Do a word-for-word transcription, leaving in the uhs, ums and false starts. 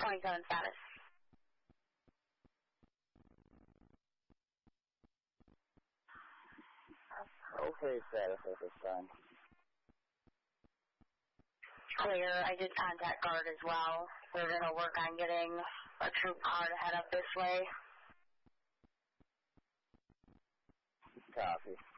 twenty-seven status. Okay, status at this time. Clear. I did contact guard as well. We're going to work on getting a troop car to head up this way. Copy.